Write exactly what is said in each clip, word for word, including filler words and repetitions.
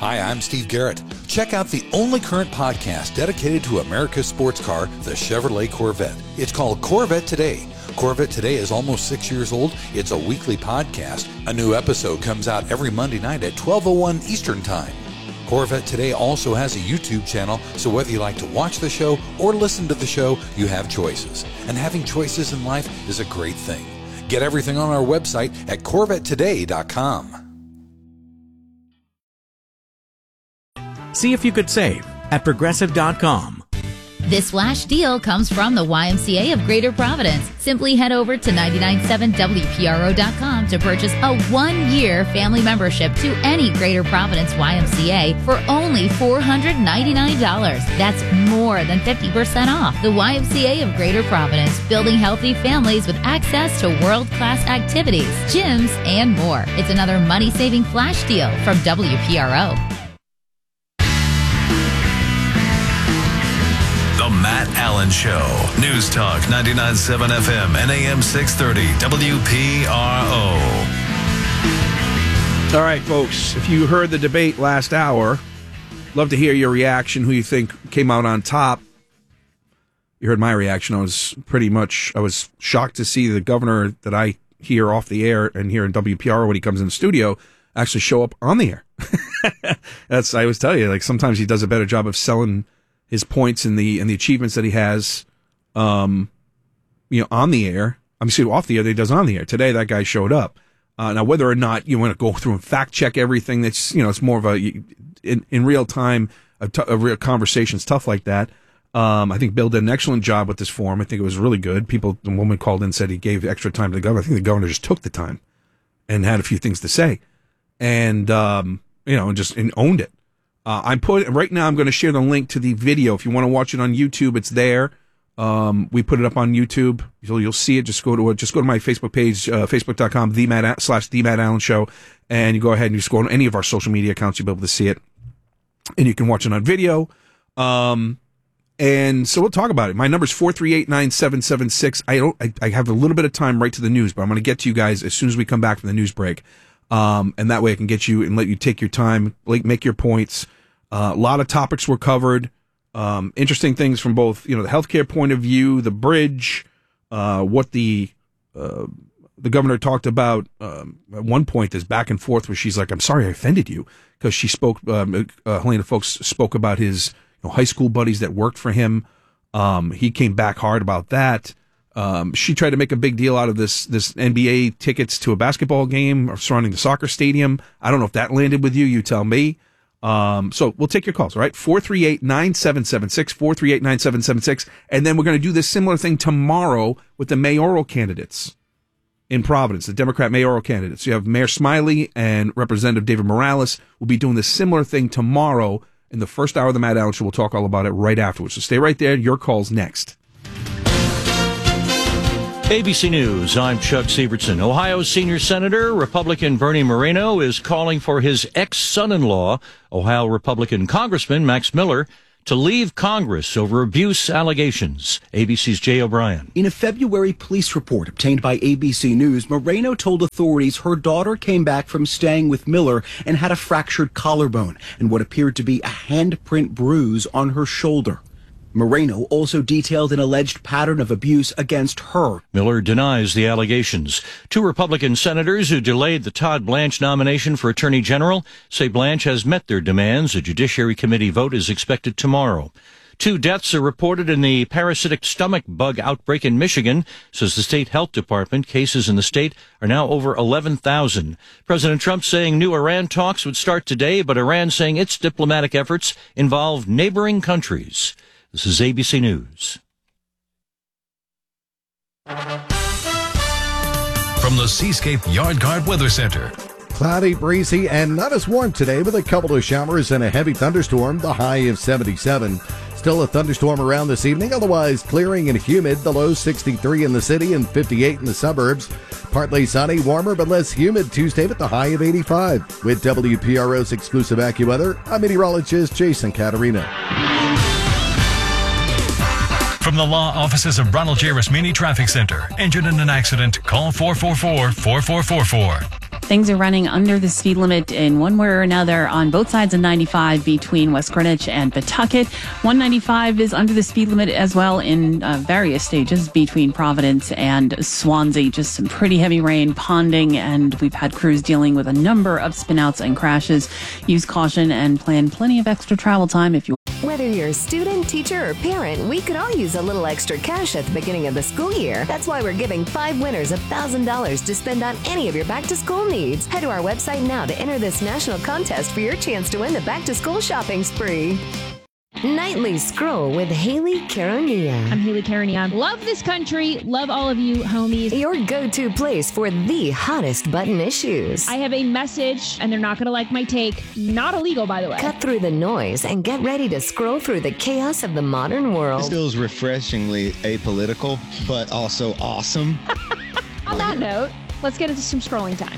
Hi, I'm Steve Garrett. Check out the only current podcast dedicated to America's sports car, the Chevrolet Corvette. It's called Corvette Today. Corvette Today is almost six years old. It's a weekly podcast. A new episode comes out every Monday night at twelve oh one Eastern Time. Corvette Today also has a YouTube channel, so whether you like to watch the show or listen to the show, you have choices. And having choices in life is a great thing. Get everything on our website at corvette today dot com. See if you could save at progressive dot com. This flash deal comes from the Y M C A of Greater Providence. Simply head over to nine nine seven W P R O dot com to purchase a one-year family membership to any Greater Providence Y M C A for only four hundred ninety-nine dollars. That's more than fifty percent off. The Y M C A of Greater Providence, building healthy families with access to world-class activities, gyms, and more. It's another money-saving flash deal from W P R O. The Matt Allen Show. News Talk ninety-nine point seven F M and A M six thirty W P R O. All right, folks, if you heard the debate last hour, love to hear your reaction, who you think came out on top. You heard my reaction. I was pretty much, I was shocked to see the governor that I hear off the air and hear in W P R O when he comes in the studio actually show up on the air. That's, I always tell you, like sometimes he does a better job of selling his points and the and the achievements that he has, um, you know, on the air. I'm sorry, off the air that he does on the air. Today, that guy showed up. Uh, now, whether or not you want to go through and fact check everything, that's you know, it's more of a in in real time, a, t- a real conversation, stuff like that. Um, I think Bill did an excellent job with this forum. I think it was really good. People, the woman called in and said he gave extra time to the governor. I think the governor just took the time and had a few things to say, and um, you know, and just and owned it. Uh, I'm put right now. I'm going to share the link to the video. If you want to watch it on YouTube, it's there. Um, we put it up on YouTube, so you'll see it. Just go to just go to my Facebook page, uh, facebook dot com the Matt slash the Matt Allen Show, and you go ahead and you just go on any of our social media accounts. You'll be able to see it, and you can watch it on video. Um, and so we'll talk about it. My number is four three eight nine seven seven six. I don't. I, I have a little bit of time right to the news, but I'm going to get to you guys as soon as we come back from the news break. Um, and that way I can get you and let you take your time, like make your points. Uh, a lot of topics were covered. Um, interesting things from both, you know, the healthcare point of view, the bridge, uh, what the, uh, the governor talked about, um, at one point, this back and forth where she's like, I'm sorry I offended you. Cause she spoke, um, uh, Helena Folks spoke about his you know, high school buddies that worked for him. Um, he came back hard about that. Um, she tried to make a big deal out of this, this N B A tickets to a basketball game or surrounding the soccer stadium. I don't know if that landed with you. You tell me. Um, so we'll take your calls, all right? four three eight nine seven seven six, four three eight nine seven seven six. And then we're going to do this similar thing tomorrow with the mayoral candidates in Providence, the Democrat mayoral candidates. You have Mayor Smiley and Representative David Morales. We'll be doing this similar thing tomorrow in the first hour of the Matt Allen Show. We'll talk all about it right afterwards. So stay right there. Your call's next. A B C News, I'm Chuck Sievertson. Ohio's senior senator, Republican Bernie Moreno, is calling for his ex-son-in-law, Ohio Republican Congressman Max Miller, to leave Congress over abuse allegations. A B C's Jay O'Brien. In a February police report obtained by A B C News, Moreno told authorities her daughter came back from staying with Miller and had a fractured collarbone and what appeared to be a handprint bruise on her shoulder. Moreno also detailed an alleged pattern of abuse against her. Miller denies the allegations. Two Republican senators who delayed the Todd Blanche nomination for Attorney General say Blanche has met their demands. A Judiciary Committee vote is expected tomorrow. Two deaths are reported in the parasitic stomach bug outbreak in Michigan, says the state health department. Cases in the state are now over eleven thousand. President Trump saying new Iran talks would start today, but Iran saying its diplomatic efforts involve neighboring countries. This is A B C News. From the Seascape Yard Guard Weather Center. Cloudy, breezy, and not as warm today with a couple of showers and a heavy thunderstorm, the high of seventy-seven. Still a thunderstorm around this evening, otherwise clearing and humid, the low sixty-three in the city and fifty-eight in the suburbs. Partly sunny, warmer but less humid Tuesday with the high of eighty-five. With W P R O's exclusive AccuWeather, I'm meteorologist Jason Caterina. From the law offices of Ronald J. Rasmini Traffic Center. Injured in an accident? Call four four four, four four four four. Things are running under the speed limit in one way or another on both sides of ninety-five between West Greenwich and Pawtucket. one ninety-five is under the speed limit as well in uh, various stages between Providence and Swansea. Just some pretty heavy rain, ponding, and we've had crews dealing with a number of spinouts and crashes. Use caution and plan plenty of extra travel time if you. Whether you're a student, teacher, or parent, we could all use a little extra cash at the beginning of the school year. That's why we're giving five winners one thousand dollars to spend on any of your back-to-school needs. Head to our website now to enter this national contest for your chance to win the back-to-school shopping spree. Nightly Scroll with Haley Caronia. I'm Haley Caronia. Love this country. Love all of you, homies. Your go-to place for the hottest button issues. I have a message, and they're not going to like my take. Not illegal, by the way. Cut through the noise and get ready to scroll through the chaos of the modern world. This feels refreshingly apolitical, but also awesome. On that note, let's get into some scrolling time.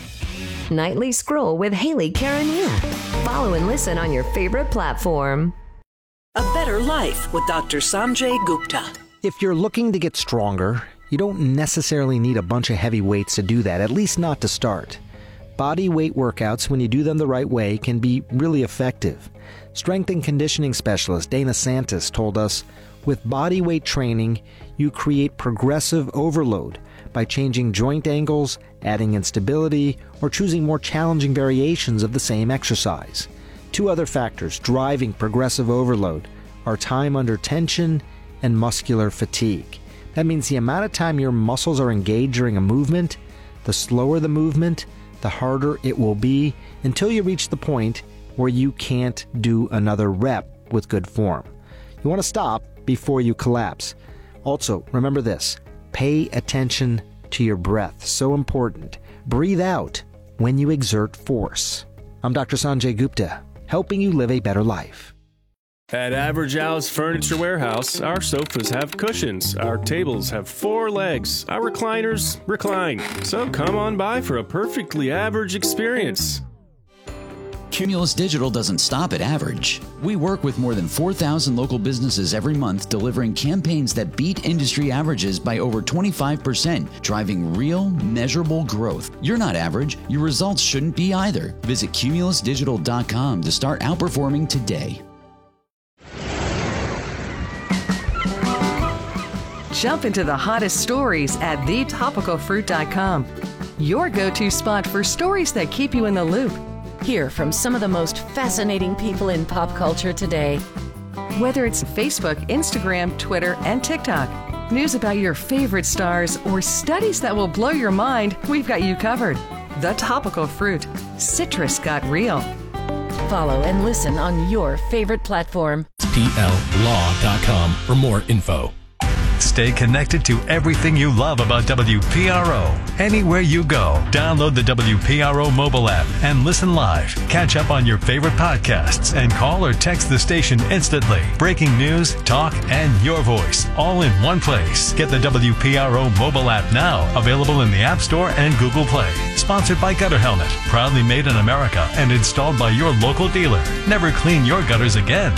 Nightly Scroll with Haley Caronia. Follow and listen on your favorite platform. A Better Life with Doctor Sanjay Gupta. If you're looking to get stronger, you don't necessarily need a bunch of heavy weights to do that, at least not to start. Body weight workouts, when you do them the right way, can be really effective. Strength and conditioning specialist Dana Santis told us, with body weight training, you create progressive overload by changing joint angles, adding instability, or choosing more challenging variations of the same exercise. Two other factors driving progressive overload are time under tension and muscular fatigue. That means the amount of time your muscles are engaged during a movement, the slower the movement, the harder it will be until you reach the point where you can't do another rep with good form. You want to stop before you collapse. Also, remember this, pay attention to your breath. So important. Breathe out when you exert force. I'm Doctor Sanjay Gupta, helping you live a better life. At Average Al's Furniture Warehouse, our sofas have cushions, our tables have four legs, our recliners recline. So come on by for a perfectly average experience. Cumulus Digital doesn't stop at average. We work with more than four thousand local businesses every month, delivering campaigns that beat industry averages by over twenty-five percent, driving real, measurable growth. You're not average. Your results shouldn't be either. Visit cumulus digital dot com to start outperforming today. Jump into the hottest stories at the topical fruit dot com. Your go-to spot for stories that keep you in the loop. Hear from some of the most fascinating people in pop culture today. Whether it's Facebook, Instagram, Twitter, and TikTok, news about your favorite stars, or studies that will blow your mind, we've got you covered. The Topical Fruit. Citrus got real. Follow and listen on your favorite platform. P L law dot com for more info. Stay connected to everything you love about W P R O. Anywhere you go, download the W P R O mobile app and listen live. Catch up on your favorite podcasts and call or text the station instantly. Breaking news, talk, and your voice all in one place. Get the W P R O mobile app now, available in the App Store and Google Play. Sponsored by Gutter Helmet, proudly made in America and installed by your local dealer. Never clean your gutters again.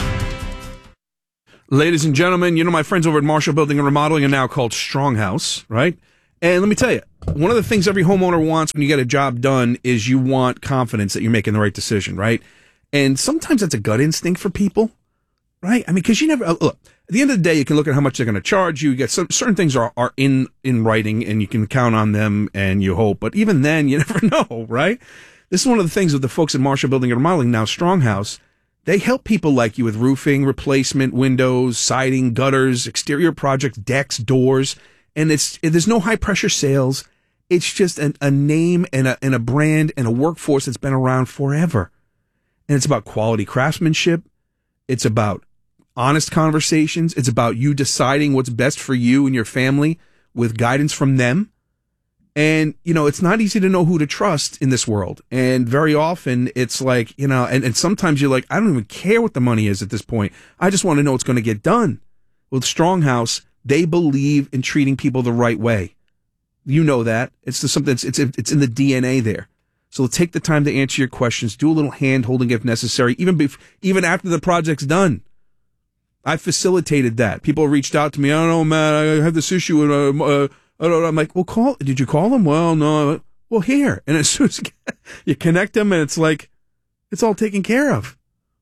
Ladies and gentlemen, you know my friends over at Marshall Building and Remodeling are now called Stronghouse, right? And let me tell you, one of the things every homeowner wants when you get a job done is you want confidence that you're making the right decision, right? And sometimes that's a gut instinct for people, right? I mean, because you never, look, at the end of the day, you can look at how much they're going to charge you. You get some, certain things are, are in, in writing and you can count on them and you hope. But even then, you never know, right? This is one of the things with the folks at Marshall Building and Remodeling, now Stronghouse. They help people like you with roofing, replacement, windows, siding, gutters, exterior projects, decks, doors. And it's there's no high pressure sales. It's just an, a name and a, and a brand and a workforce that's been around forever. And it's about quality craftsmanship. It's about honest conversations. It's about you deciding what's best for you and your family with guidance from them. And, you know, it's not easy to know who to trust in this world. And very often it's like, you know, and, and sometimes you're like, I don't even care what the money is at this point. I just want to know what's going to get done. With Stronghouse, they believe in treating people the right way. You know that. It's the, something, it's, it's, it's in the D N A there. So take the time to answer your questions. Do a little hand holding if necessary, even bef- even after the project's done. I facilitated that. People reached out to me. I don't know, man, I have this issue with, uh, uh, I don't know. I'm like, well, call. Did you call them? Well, no. Well, here. And as soon as you connect them, and it's like, it's all taken care of.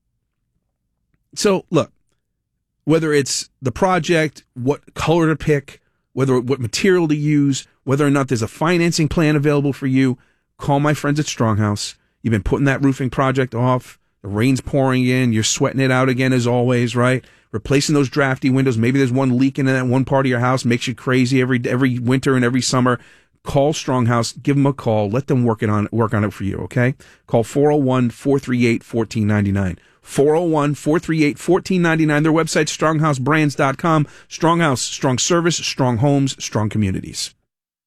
So, look, whether it's the project, what color to pick, whether what material to use, whether or not there's a financing plan available for you, call my friends at Stronghouse. You've been putting that roofing project off. The rain's pouring in. You're sweating it out again as always, right? Replacing those drafty windows. Maybe there's one leaking in that one part of your house. Makes you crazy every every winter and every summer. Call Stronghouse. Give them a call. Let them work it on work on it for you, okay? Call four oh one, four three eight, one four nine nine. four oh one, four three eight, one four nine nine. Their website, stronghouse brands dot com. Stronghouse, strong service, strong homes, strong communities.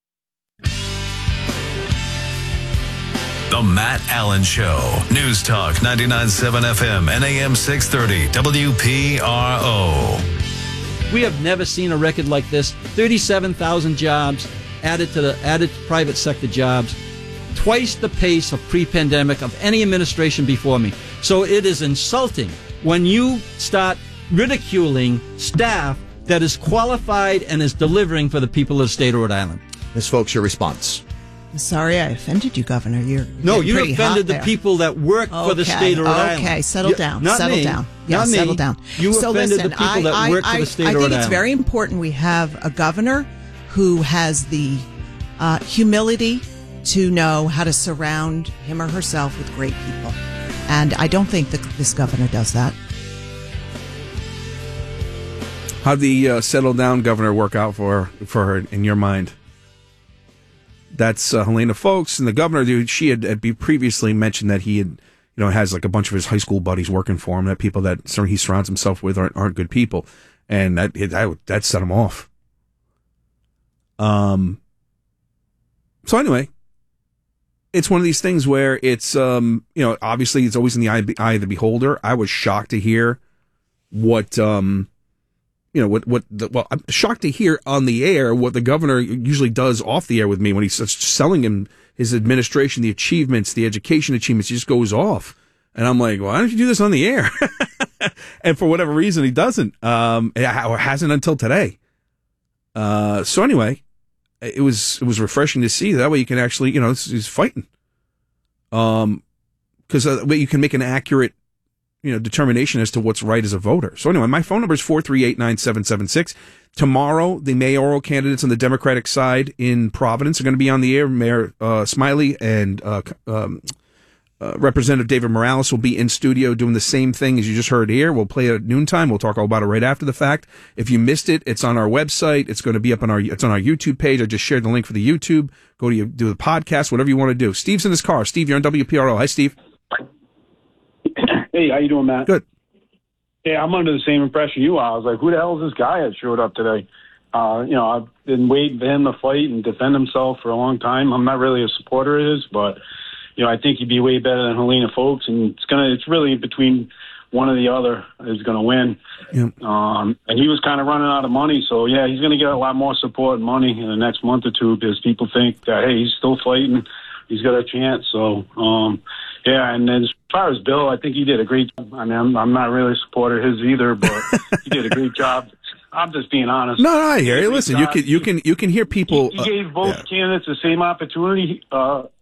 The Matt Allen Show. News Talk ninety-nine point seven F M and A M six thirty W P R O. We have never seen a record like this. thirty-seven thousand jobs added to the added private sector jobs. Twice the pace of pre-pandemic of any administration before me. So it is insulting when you start ridiculing staff that is qualified and is delivering for the people of the state of Rhode Island. Miz Folks, your response. Sorry, I offended you, Governor. You're no, you offended the people that work okay, for the state of Rhode Island. Okay, settle yeah, down. Not settle me, down. Yeah, not settle me. down. You so offended listen, the people I, that I, work I, for the state I of Rhode Island. think it's very important we have a governor who has the uh, humility to know how to surround him or herself with great people. And I don't think that this governor does that. How'd the uh, settle down governor work out for for her in your mind? That's uh, Helena Folks, and the governor, dude, she had, had previously mentioned that he had, you know, has like a bunch of his high school buddies working for him, that people that he surrounds himself with aren't, aren't good people, and that it, that, that set him off. Um. So anyway, it's one of these things where it's, um, you know, obviously it's always in the eye, eye of the beholder. I was shocked to hear what, um, you know, what, what, the, well, I'm shocked to hear on the air what the governor usually does off the air with me when he's selling him his administration, the achievements, the education achievements. He just goes off. And I'm like, why don't you do this on the air? And for whatever reason, he doesn't, um, or hasn't until today. Uh, so anyway, it was, it was refreshing to see. That way you can actually, you know, he's fighting. Um, cause uh, you can make an accurate, you know, determination as to what's right as a voter. So anyway, my phone number is four three eight, nine seven seven six. Tomorrow, the mayoral candidates on the Democratic side in Providence are going to be on the air. Mayor uh, Smiley and uh, um, uh, Representative David Morales will be in studio doing the same thing as you just heard here. We'll play it at noontime. We'll talk all about it right after the fact. If you missed it, it's on our website. It's going to be up on our, it's on our YouTube page. I just shared the link for the YouTube. Go to your, do the podcast, whatever you want to do. Steve's in his car. Steve, you're on W P R O. Hi, Steve. Hey, how you doing, Matt? Good. Yeah, I'm under the same impression you are. I was like, who the hell is this guy that showed up today? Uh, you know, I've been waiting for him to fight and defend himself for a long time. I'm not really a supporter of his, but, you know, I think he'd be way better than Helena Folks, and it's gonna, it's really between one or the other is going to win. Yep. Um, and he was kind of running out of money, so, yeah, he's going to get a lot more support and money in the next month or two because people think that, hey, he's still fighting. He's got a chance. So, um, yeah, and then as far as Bill, I think he did a great job. I mean, I'm, I'm not really a supporter of his either, but he did a great job. I'm just being honest. No, no, I hear you. Listen, you can, you can, you can hear people. He, he gave both uh, yeah. candidates the same opportunity. Uh,